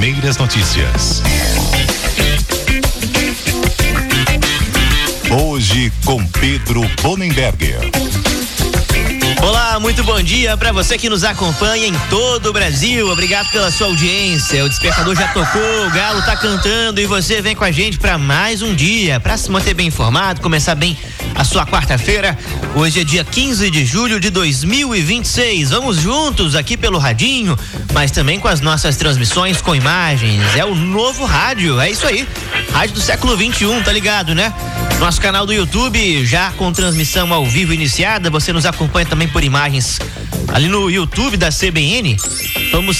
primeiras notícias. Hoje com Pedro Bonenberger. Olá, muito bom dia para você que nos acompanha em todo o Brasil. Obrigado pela sua audiência. O despertador já tocou, o galo tá cantando e você vem com a gente para mais um dia, para se manter bem informado, começar bem a sua quarta-feira. Hoje é dia 15 de julho de 2026. Vamos juntos aqui pelo radinho, mas também com as nossas transmissões com imagens. É o novo rádio, é isso aí. Rádio do século 21, tá ligado, né? Nosso canal do YouTube já com transmissão ao vivo iniciada. Você nos acompanha também por imagens ali no YouTube da CBN. Somos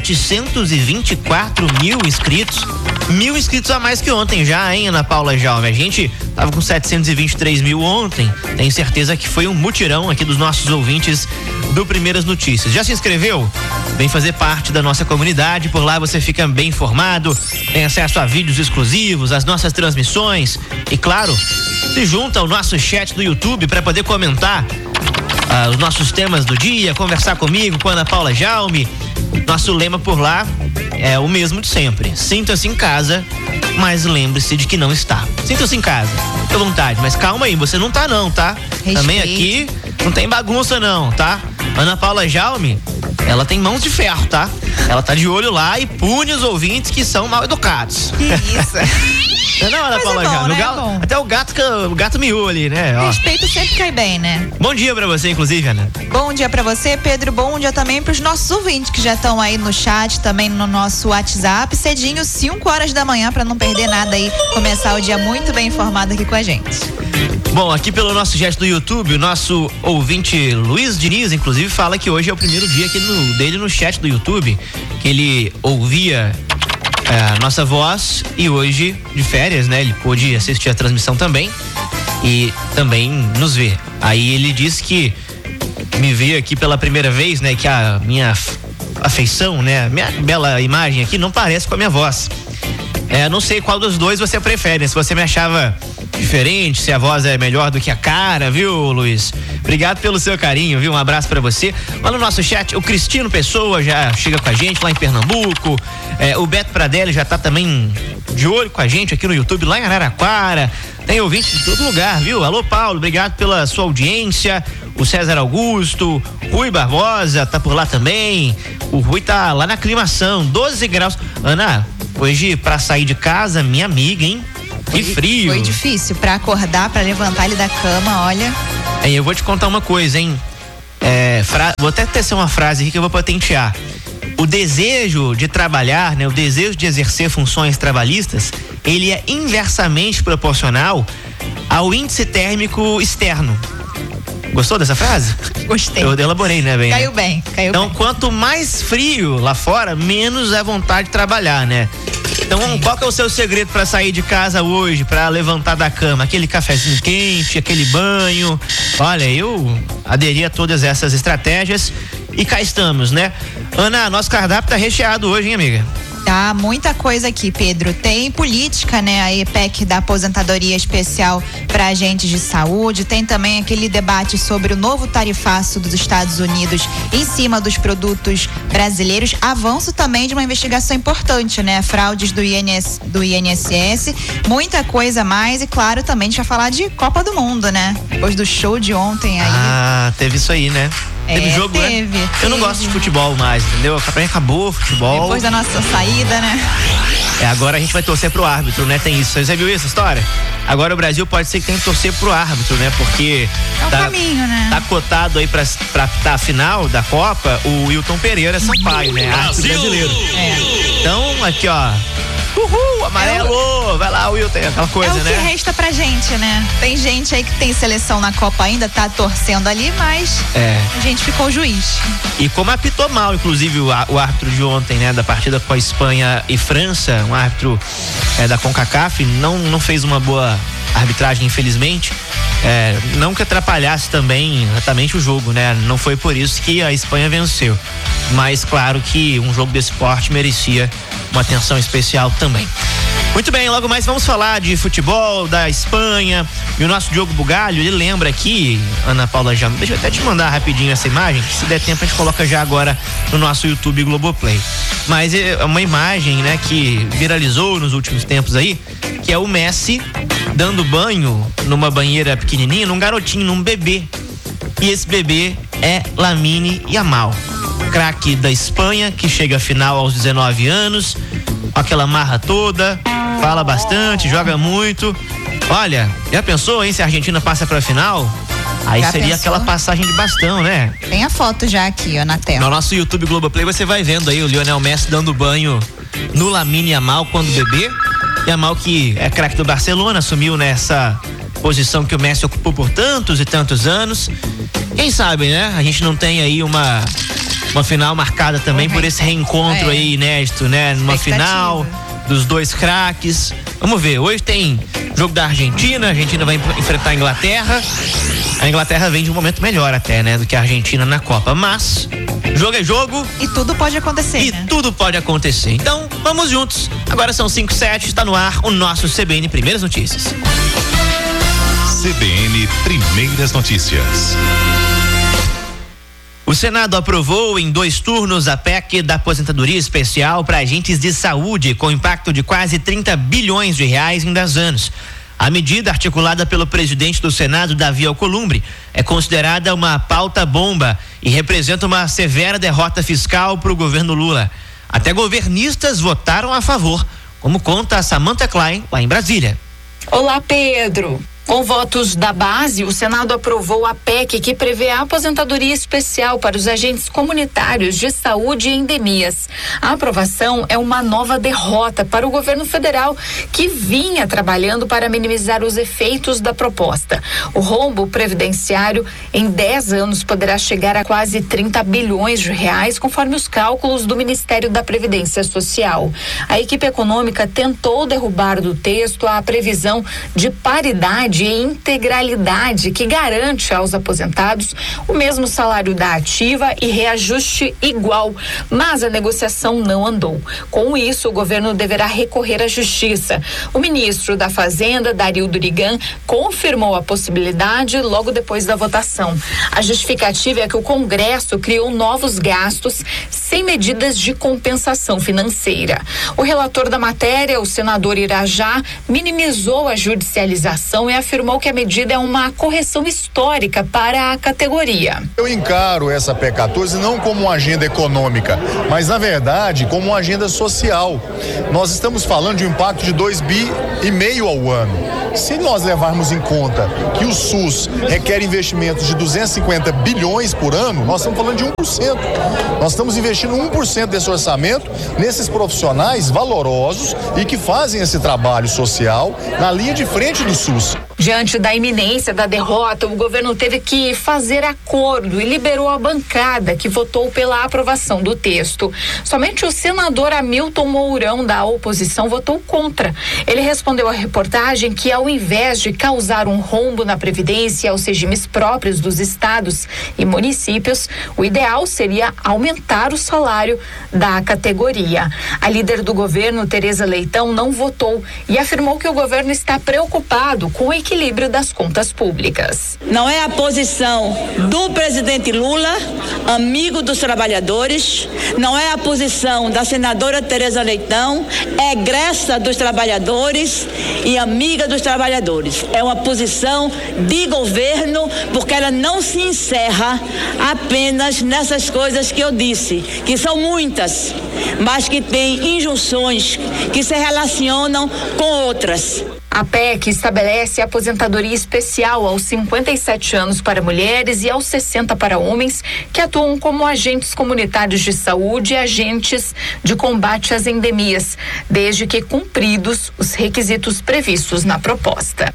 724 mil inscritos. 1.000 inscritos a mais que ontem já, hein, Ana Paula Jaume? A gente tava com 723 mil ontem. Tenho certeza que foi um mutirão aqui dos nossos ouvintes do Primeiras Notícias. Já se inscreveu? Vem fazer parte da nossa comunidade. Por lá você fica bem informado, tem acesso a vídeos exclusivos, as nossas transmissões e, claro, se junta ao nosso chat do YouTube para poder comentar os nossos temas do dia, conversar comigo, com a Ana Paula Jaume. Nosso lema por lá é o mesmo de sempre: sinta-se em casa, mas lembre-se de que não está. Sinta-se em casa, fique à vontade, mas calma aí, você não tá não, tá? Respeite. Também aqui não tem bagunça não, tá? Ana Paula Jaume, ela tem mãos de ferro, tá? Ela tá de olho lá e pune os ouvintes que são mal educados. Que isso? Não, Ana Paula Jaume, né? Até o gato miou ali, né? Ó. Respeito sempre cai bem, né? Bom dia pra você, inclusive, Ana. Bom dia pra você, Pedro. Bom dia também pros nossos ouvintes que já estão aí no chat, também no nosso WhatsApp, cedinho, 5 horas da manhã, pra não perder nada aí, começar o dia muito bem informado aqui com a gente. Bom, aqui pelo nosso chat do YouTube, o nosso ouvinte Luiz Diniz, inclusive, fala que hoje é o primeiro dia aqui dele no chat do YouTube, que ele ouvia a nossa voz e hoje, de férias, né? Ele pôde assistir a transmissão também e também nos ver. Aí ele disse que me vê aqui pela primeira vez, né? Que a minha afeição, né? Minha bela imagem aqui não parece com a minha voz. Não sei qual dos dois você prefere, se você me achava diferente, se a voz é melhor do que a cara, viu, Luiz? Obrigado pelo seu carinho, viu? Um abraço pra você. Lá no nosso chat, o Cristino Pessoa já chega com a gente lá em Pernambuco. O Beto Pradelli já tá também de olho com a gente aqui no YouTube, lá em Araraquara. Tem ouvinte de todo lugar, viu? Alô, Paulo, obrigado pela sua audiência. O César Augusto, Rui Barbosa tá por lá também. O Rui tá lá na aclimação, 12 graus. Ana, hoje pra sair de casa, minha amiga, hein? Que frio. Foi difícil pra acordar, pra levantar ele da cama, olha. Eu vou te contar uma coisa, hein? Vou até tecer uma frase aqui que eu vou patentear. O desejo de trabalhar, né? O desejo de exercer funções trabalhistas, ele é inversamente proporcional ao índice térmico externo. Gostou dessa frase? Gostei. Eu elaborei, né, bem? Caiu bem. Então, quanto mais frio lá fora, menos é vontade de trabalhar, né? Então, qual que é o seu segredo para sair de casa hoje, para levantar da cama? Aquele cafezinho quente, aquele banho. Olha, eu aderi a todas essas estratégias e cá estamos, né? Ana, nosso cardápio tá recheado hoje, hein, amiga? Tá, muita coisa aqui, Pedro. Tem política, né? A EPEC da aposentadoria especial para agentes de saúde. Tem também aquele debate sobre o novo tarifaço dos Estados Unidos em cima dos produtos brasileiros. Avanço também de uma investigação importante, né? Fraudes do INSS. Muita coisa a mais e, claro, também a gente vai falar de Copa do Mundo, né? Depois do show de ontem aí. Ah, teve isso aí, né? Teve jogo, teve, né? Eu não gosto de futebol mais, entendeu? Acabou o futebol. Depois da nossa saída, né? Agora a gente vai torcer pro árbitro, né? Tem isso. Você viu essa história? Agora o Brasil pode ser que tenha que torcer pro árbitro, né? Porque é o caminho, né? Tá cotado aí pra a final da Copa o Wilton Pereira Sampaio, né? Árbitro brasileiro. Então, aqui, ó. Uhul, amarelo, vai lá, Wilton, aquela coisa, né? É o que resta pra gente, né? Tem gente aí que tem seleção na Copa ainda, tá torcendo ali, mas a gente ficou juiz. E como apitou mal, inclusive, o árbitro de ontem, né? Da partida com a Espanha e França, um árbitro da CONCACAF, não fez uma boa arbitragem, infelizmente. Não que atrapalhasse também exatamente o jogo, né? Não foi por isso que a Espanha venceu. Mas claro que um jogo desse porte merecia uma atenção especial também. Muito bem, logo mais vamos falar de futebol, da Espanha. E o nosso Diogo Bugalho, ele lembra aqui, Ana Paula Jama, deixa eu até te mandar rapidinho essa imagem, que se der tempo a gente coloca já agora no nosso YouTube Globoplay. Mas é uma imagem, né, que viralizou nos últimos tempos aí, que é o Messi dando banho numa banheira pequenininha, num garotinho, num bebê. E esse bebê é Lamine Yamal, craque da Espanha, que chega à final aos 19 anos, com aquela marra toda, fala bastante, joga muito. Olha, já pensou, hein, se a Argentina passa pra final? Aí já seria pensou? Aquela passagem de bastão, né? Tem a foto já aqui, ó, na tela. No nosso YouTube Globoplay você vai vendo aí o Lionel Messi dando banho no Lamine Yamal quando bebê. Yamal, que é craque do Barcelona, assumiu nessa posição que o Messi ocupou por tantos e tantos anos. Quem sabe, né? A gente não tem aí uma final marcada também por esse reencontro aí inédito, né? Numa final dos dois craques. Vamos ver, hoje tem jogo da Argentina, a Argentina vai enfrentar a Inglaterra. A Inglaterra vem de um momento melhor até, né? Do que a Argentina na Copa, mas jogo é jogo. E tudo pode acontecer, E né? tudo pode acontecer. Então, vamos juntos. Agora são 5:07, está no ar o nosso CBN Primeiras Notícias. CBN Primeiras Notícias. O Senado aprovou em 2 turnos a PEC da aposentadoria especial para agentes de saúde, com impacto de quase 30 bilhões de reais em 10 anos. A medida, articulada pelo presidente do Senado, Davi Alcolumbre, é considerada uma pauta bomba e representa uma severa derrota fiscal para o governo Lula. Até governistas votaram a favor, como conta a Samantha Klein, lá em Brasília. Olá, Pedro. Com votos da base, o Senado aprovou a PEC que prevê a aposentadoria especial para os agentes comunitários de saúde e endemias. A aprovação é uma nova derrota para o governo federal, que vinha trabalhando para minimizar os efeitos da proposta. O rombo previdenciário em 10 anos poderá chegar a quase 30 bilhões de reais, conforme os cálculos do Ministério da Previdência Social. A equipe econômica tentou derrubar do texto a previsão de paridade e integralidade que garante aos aposentados o mesmo salário da ativa e reajuste igual, mas a negociação não andou. Com isso, o governo deverá recorrer à justiça. O ministro da Fazenda, Dario Durigan, confirmou a possibilidade logo depois da votação. A justificativa é que o Congresso criou novos gastos sem medidas de compensação financeira. O relator da matéria, o senador Irajá, minimizou a judicialização e afirmou que a medida é uma correção histórica para a categoria. Eu encaro essa PEC 14 não como uma agenda econômica, mas na verdade como uma agenda social. Nós estamos falando de um impacto de 2,5 bi ao ano. Se nós levarmos em conta que o SUS requer investimentos de 250 bilhões por ano, nós estamos falando de 1%. Nós estamos investindo 1% desse orçamento nesses profissionais valorosos e que fazem esse trabalho social na linha de frente do SUS. Diante da iminência da derrota, o governo teve que fazer acordo e liberou a bancada que votou pela aprovação do texto. Somente o senador Hamilton Mourão, da oposição, votou contra. Ele respondeu à reportagem que, ao invés de causar um rombo na Previdência aos regimes próprios dos estados e municípios, o ideal seria aumentar o salário da categoria. A líder do governo, Tereza Leitão, não votou e afirmou que o governo está preocupado com o equilíbrio das contas públicas. Não é a posição do presidente Lula, amigo dos trabalhadores, não é a posição da senadora Tereza Leitão, egressa dos trabalhadores e amiga dos trabalhadores. É uma posição de governo, porque ela não se encerra apenas nessas coisas que eu disse, que são muitas, mas que tem injunções que se relacionam com outras. A PEC estabelece a aposentadoria especial aos 57 anos para mulheres e aos 60 para homens que atuam como agentes comunitários de saúde e agentes de combate às endemias, desde que cumpridos os requisitos previstos na proposta.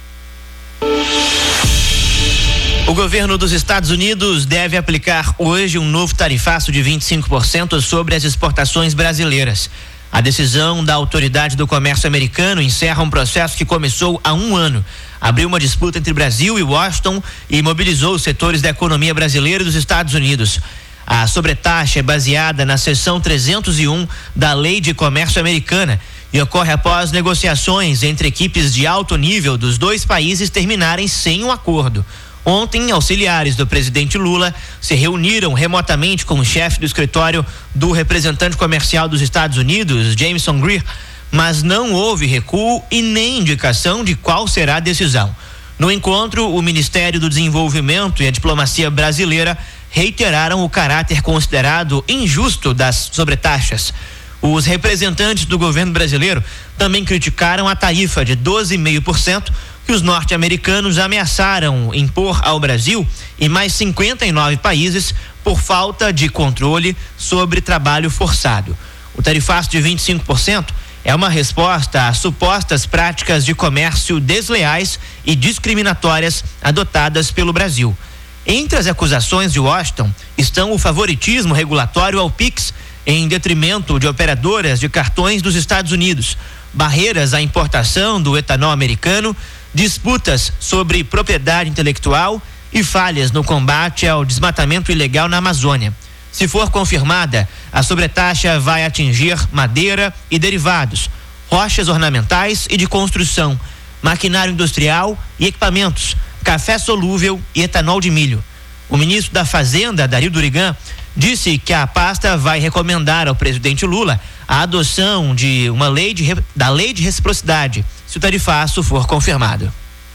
O governo dos Estados Unidos deve aplicar hoje um novo tarifaço de 25% sobre as exportações brasileiras. A decisão da Autoridade do Comércio americano encerra um processo que começou há 1 ano. Abriu uma disputa entre Brasil e Washington e mobilizou os setores da economia brasileira e dos Estados Unidos. A sobretaxa é baseada na seção 301 da Lei de Comércio Americana e ocorre após negociações entre equipes de alto nível dos dois países terminarem sem um acordo. Ontem, auxiliares do presidente Lula se reuniram remotamente com o chefe do escritório do representante comercial dos Estados Unidos, Jameson Greer, mas não houve recuo e nem indicação de qual será a decisão. No encontro, o Ministério do Desenvolvimento e a diplomacia brasileira reiteraram o caráter considerado injusto das sobretaxas. Os representantes do governo brasileiro também criticaram a tarifa de 12,5% que os norte-americanos ameaçaram impor ao Brasil e mais 59 países por falta de controle sobre trabalho forçado. O tarifaço de 25% é uma resposta às supostas práticas de comércio desleais e discriminatórias adotadas pelo Brasil. Entre as acusações de Washington estão o favoritismo regulatório ao Pix em detrimento de operadoras de cartões dos Estados Unidos, barreiras à importação do etanol americano, disputas sobre propriedade intelectual e falhas no combate ao desmatamento ilegal na Amazônia. Se for confirmada, a sobretaxa vai atingir madeira e derivados, rochas ornamentais e de construção, maquinário industrial e equipamentos, café solúvel e etanol de milho. O ministro da Fazenda, Dario Durigan, disse que a pasta vai recomendar ao presidente Lula a adoção de uma lei da lei de reciprocidade, se o tarifaço for confirmado.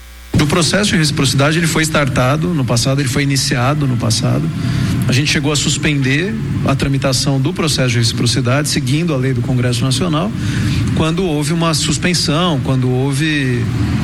O processo de reciprocidade ele foi startado no passado, ele foi iniciado no passado. A gente chegou a suspender a tramitação do processo de reciprocidade, seguindo a lei do Congresso Nacional, quando houve uma suspensão, quando houve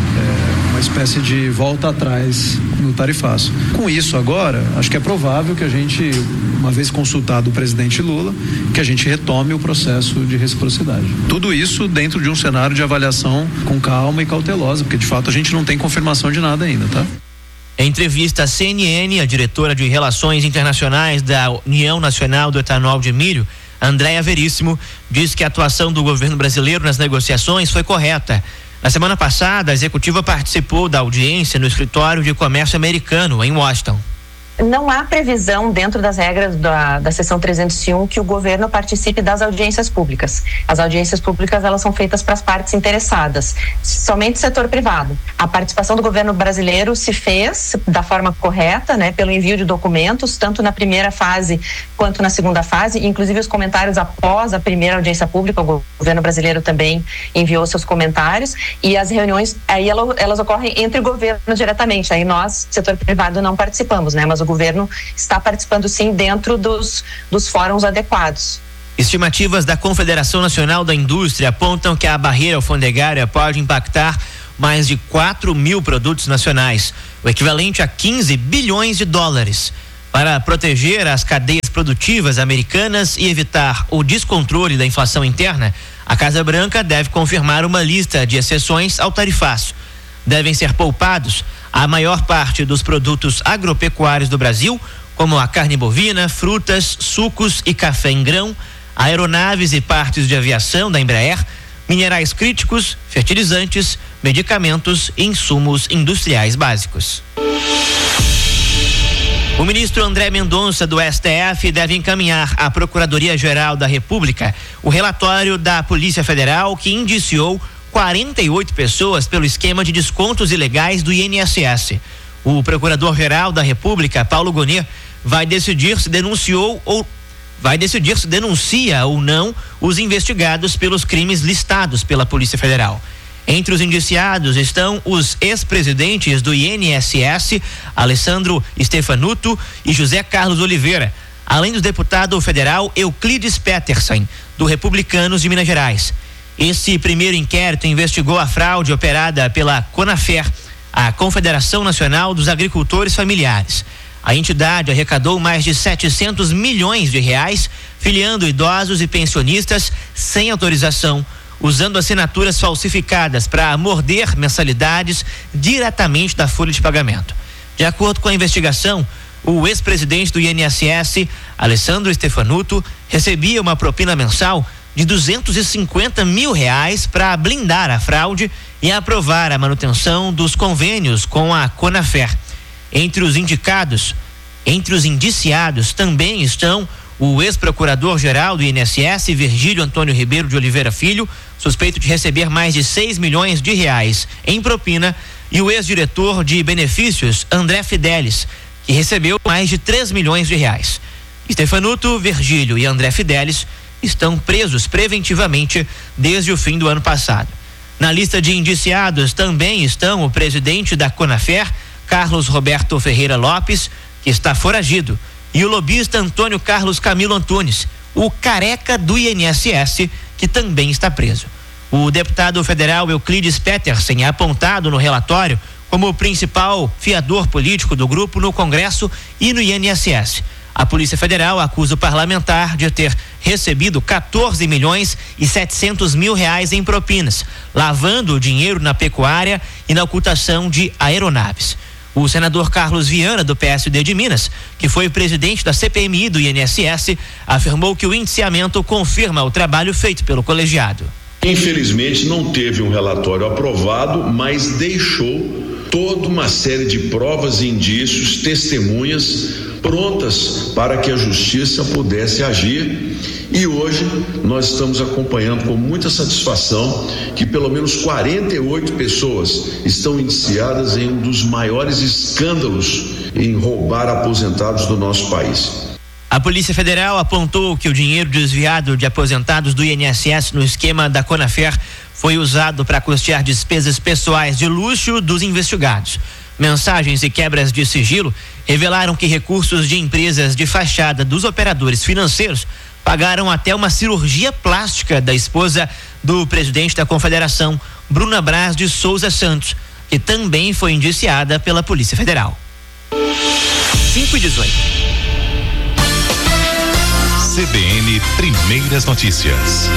uma espécie de volta atrás no tarifaço. Com isso agora, acho que é provável que a gente, uma vez consultado o presidente Lula, que a gente retome o processo de reciprocidade. Tudo isso dentro de um cenário de avaliação com calma e cautelosa, porque de fato a gente não tem confirmação de nada ainda, tá? Em entrevista à CNN, a diretora de Relações Internacionais da União Nacional do Etanol de Milho, Andréa Veríssimo, disse que a atuação do governo brasileiro nas negociações foi correta. Na semana passada, a executiva participou da audiência no escritório de comércio americano, em Washington. Não há previsão dentro das regras da seção 301 que o governo participe das audiências públicas. As audiências públicas, elas são feitas para as partes interessadas, somente setor privado. A participação do governo brasileiro se fez da forma correta, né, pelo envio de documentos, tanto na primeira fase quanto na segunda fase, inclusive os comentários após a primeira audiência pública, o governo brasileiro também enviou seus comentários, e as reuniões, aí elas ocorrem entre o governo diretamente, aí nós, setor privado, não participamos, né, mas o governo está participando sim dentro dos fóruns adequados. Estimativas da Confederação Nacional da Indústria apontam que a barreira alfandegária pode impactar mais de 4.000 produtos nacionais, o equivalente a 15 bilhões de dólares. Para proteger as cadeias produtivas americanas e evitar o descontrole da inflação interna, a Casa Branca deve confirmar uma lista de exceções ao tarifaço. Devem ser poupados a maior parte dos produtos agropecuários do Brasil, como a carne bovina, frutas, sucos e café em grão, aeronaves e partes de aviação da Embraer, minerais críticos, fertilizantes, medicamentos e insumos industriais básicos. O ministro André Mendonça, do STF, deve encaminhar à Procuradoria-Geral da República o relatório da Polícia Federal que indiciou 48 pessoas pelo esquema de descontos ilegais do INSS. O Procurador-Geral da República, Paulo Gonet, vai decidir se denuncia ou não os investigados pelos crimes listados pela Polícia Federal. Entre os indiciados estão os ex-presidentes do INSS, Alessandro Stefanuto e José Carlos Oliveira, além do deputado federal Euclides Petersen, do Republicanos de Minas Gerais. Esse primeiro inquérito investigou a fraude operada pela Conafer, a Confederação Nacional dos Agricultores Familiares. A entidade arrecadou mais de 700 milhões de reais, filiando idosos e pensionistas sem autorização, usando assinaturas falsificadas para morder mensalidades diretamente da folha de pagamento. De acordo com a investigação, o ex-presidente do INSS, Alessandro Stefanuto, recebia uma propina mensal de R$250 mil para blindar a fraude e aprovar a manutenção dos convênios com a Conafer. Entre os indiciados também estão o ex-procurador-geral do INSS, Virgílio Antônio Ribeiro de Oliveira Filho, suspeito de receber mais de 6 milhões de reais em propina, e o ex-diretor de benefícios, André Fidelis, que recebeu mais de 3 milhões de reais. Stefanuto, Virgílio e André Fidelis estão presos preventivamente desde o fim do ano passado. Na lista de indiciados também estão o presidente da Conafer, Carlos Roberto Ferreira Lopes, que está foragido, e o lobista Antônio Carlos Camilo Antunes, o careca do INSS, que também está preso. O deputado federal Euclides Petersen é apontado no relatório como o principal fiador político do grupo no Congresso e no INSS. A Polícia Federal acusa o parlamentar de ter recebido 14 milhões e 700 mil reais em propinas, lavando o dinheiro na pecuária e na ocultação de aeronaves. O senador Carlos Viana, do PSD de Minas, que foi presidente da CPMI do INSS, afirmou que o indiciamento confirma o trabalho feito pelo colegiado. Infelizmente não teve um relatório aprovado, mas deixou toda uma série de provas e indícios, testemunhas prontas para que a justiça pudesse agir. E hoje nós estamos acompanhando com muita satisfação que pelo menos 48 pessoas estão indiciadas em um dos maiores escândalos em roubar aposentados do nosso país. A Polícia Federal apontou que o dinheiro desviado de aposentados do INSS no esquema da Conafer foi usado para custear despesas pessoais de luxo dos investigados. Mensagens e quebras de sigilo revelaram que recursos de empresas de fachada dos operadores financeiros pagaram até uma cirurgia plástica da esposa do presidente da Confederação, Bruna Braz de Souza Santos, que também foi indiciada pela Polícia Federal. 5:18. CBN Primeiras Notícias.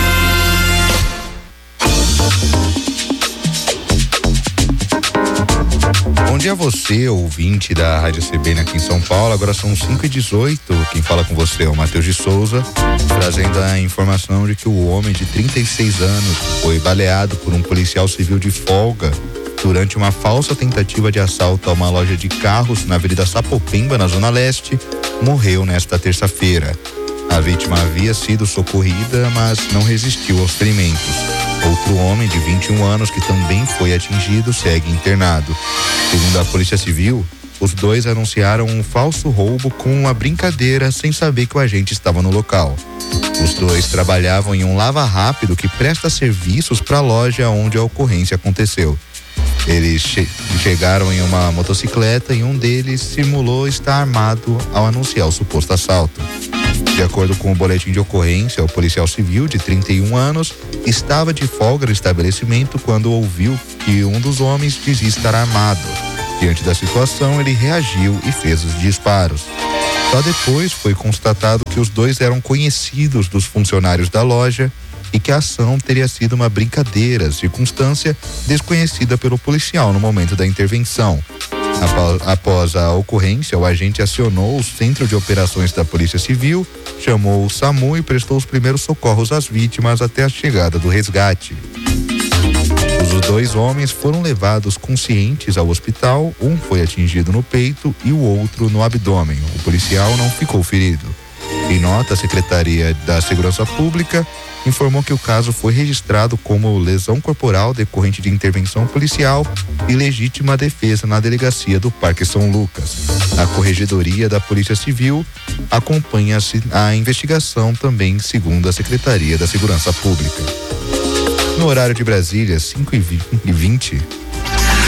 Bom dia a você, ouvinte da Rádio CBN aqui em São Paulo. Agora são 5:18. Quem fala com você é o Matheus de Souza, trazendo a informação de que o homem de 36 anos foi baleado por um policial civil de folga durante uma falsa tentativa de assalto a uma loja de carros na Avenida Sapopemba, na Zona Leste, morreu nesta terça-feira. A vítima havia sido socorrida, mas não resistiu aos ferimentos. Outro homem de 21 anos, que também foi atingido, segue internado. Segundo a Polícia Civil, os dois anunciaram um falso roubo com uma brincadeira sem saber que o agente estava no local. Os dois trabalhavam em um lava-rápido que presta serviços para a loja onde a ocorrência aconteceu. Eles chegaram em uma motocicleta e um deles simulou estar armado ao anunciar o suposto assalto. De acordo com o boletim de ocorrência, o policial civil de 31 anos estava de folga no estabelecimento quando ouviu que um dos homens dizia estar armado. Diante da situação, ele reagiu e fez os disparos. Só depois foi constatado que os dois eram conhecidos dos funcionários da loja e que a ação teria sido uma brincadeira, circunstância desconhecida pelo policial no momento da intervenção. Após a ocorrência, o agente acionou o Centro de Operações da Polícia Civil, chamou o SAMU e prestou os primeiros socorros às vítimas até a chegada do resgate. Os dois homens foram levados conscientes ao hospital, um foi atingido no peito e o outro no abdômen. O policial não ficou ferido. Em nota, a Secretaria da Segurança Pública informou que o caso foi registrado como lesão corporal decorrente de intervenção policial e legítima defesa na delegacia do Parque São Lucas. A Corregedoria da Polícia Civil acompanha a investigação também, segundo a Secretaria da Segurança Pública. No horário de Brasília, 5:20.